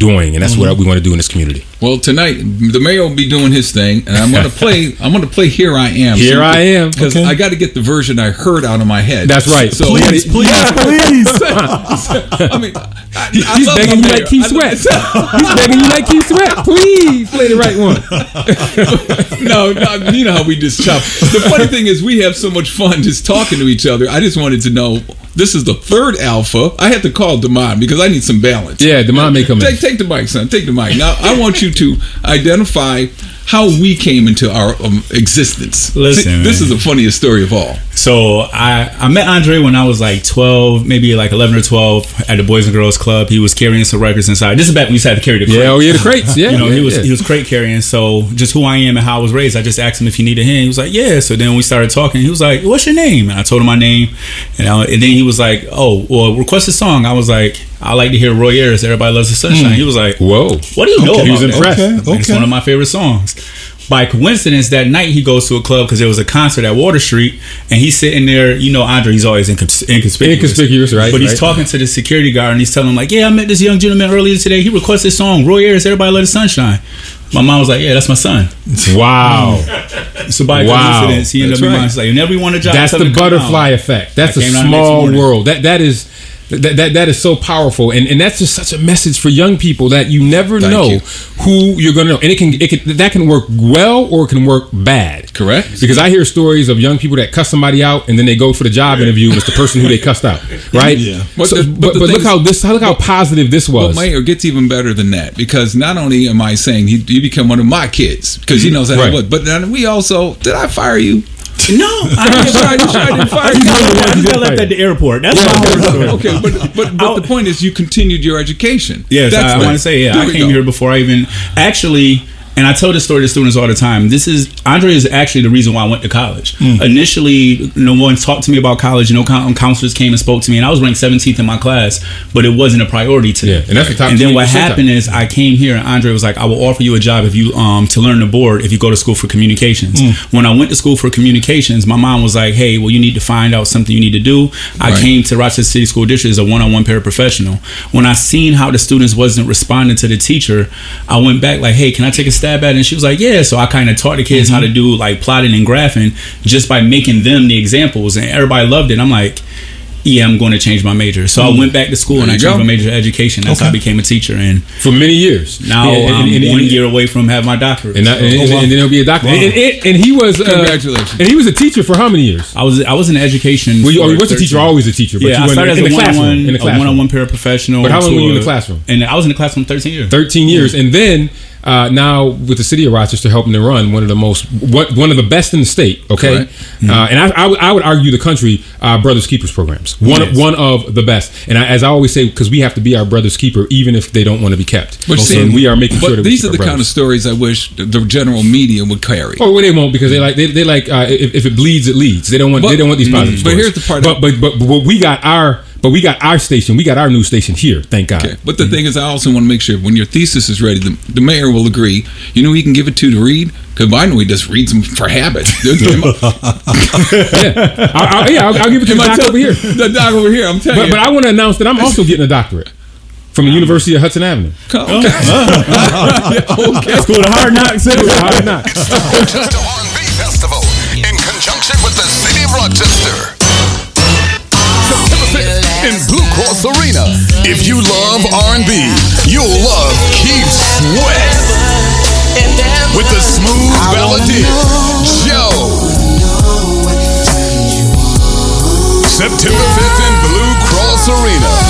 doing, and that's what we want to do in this community. Well, tonight the mayor will be doing his thing, and I'm going to play. I'm going to play "Here I Am." Here I Am, because I got to get the version I heard out of my head. That's right. So please. I mean, he's begging you like Keith Sweat. He's begging you like Keith Sweat. Please play the right one. No, you know how we just chop. The funny thing is, we have so much fun just talking to each other. I just wanted to know. This is the third alpha. I had to call Damon because I need some balance. Yeah, Damon may come in. Take the mic, son. Take the mic. Now, I want you to identify how we came into our existence. Listen, this is the funniest story of all. So I met Andre when I was like 12, maybe like 11 or 12 at the Boys and Girls Club. He was carrying some records inside. This is back when we used to have to carry the crates. Yeah, the crates. Yeah, he was crate carrying. So just who I am and how I was raised, I just asked him if he needed a hand. He was like, yeah. So then we started talking. He was like, what's your name? And I told him my name. And then he was like, oh, well, request a song. I was like, I like to hear Roy Ayers, Everybody Loves the Sunshine. He was like, whoa, what do you know about He was impressed. Like, it's one of my favorite songs. By coincidence, that night he goes to a club because there was a concert at Water Street, and he's sitting there. You know, Andre, he's always inconspicuous, right? But he's talking to the security guard, and he's telling him like, "Yeah, I met this young gentleman earlier today. He requested this song, Roy Ayers, Everybody Loves the Sunshine." My mom was like, "Yeah, that's my son." Wow. So by coincidence, he ended up being mine. She's like, "Whenever you want a job, that's the butterfly effect. That's a small world. That is so powerful, and that's just such a message for young people that you never know who you're going to know, and that can work well or it can work bad. Correct. Because I hear stories of young people that cuss somebody out, and then they go for the job interview, and it's the person who they cussed out, right? Yeah. But look how positive this was. But Mayor gets even better than that, because not only am I saying you become one of my kids because he knows how to work, but then we also did I fire you? No, I didn't fire you. I got left at the airport. That's okay, but the point is, you continued your education. Yes, I want to say, I came here before I even actually. And I tell this story to students all the time. Andre is actually the reason why I went to college. Initially, no one talked to me about college. No counselors came and spoke to me, and I was ranked 17th in my class, but it wasn't a priority to me. And that's the top. And then what happened is I came here, and Andre was like, "I will offer you a job if you to learn the board if you go to school for communications." When I went to school for communications, my mom was like, "Hey, well, you need to find out something you need to do." I came to Rochester City School District as a one-on-one paraprofessional. When I seen how the students wasn't responding to the teacher, I went back like, "Hey, can I take a stab at it?" And she was like, yeah. So I kind of taught the kids how to do like plotting and graphing just by making them the examples, and everybody loved it. I'm like, yeah, I'm going to change my major. So I went back to school and I changed my major to education. That's how I became a teacher. And for many years. Now I'm 1 year away from having my doctorate. And then he'll be a doctor. Wow. And he was congratulations. And he was a teacher for how many years? I was in education. Well, you was a teacher, always a teacher. But yeah, you I started in as the classroom. a one-on-one paraprofessional. But how long were you in the classroom? And I was in the classroom 13 years. 13 years. And then now with the city of Rochester helping to run one of the best in the state, okay, and I would argue the country, Brothers Keepers programs, one of the best. And as I always say, because we have to be our brother's keeper, even if they don't want to be kept. And we are making sure that these are the kind of stories I wish the general media would carry. Oh, well, they won't, because they like if it bleeds, it leads. They don't want these positive stories. But here's the part. But we got our station. We got our new station here. Thank God. Okay. But the thing is, I also want to make sure when your thesis is ready, the mayor will agree. You know who he can give it to read? Because I know he just reads them for habit. I'll give it to the doc over here. The doc over here, I'm telling you. But I want to announce that I'm also getting a doctorate from the University of Hudson Avenue. Okay. School of Hard Knocks. Hard Knocks. Rochester R&B Festival in conjunction with the City of Rochester. In Blue Cross Arena. If you love R&B, you'll love Keith Sweat. With the smooth balladeer, Joe. September 5th in Blue Cross Arena.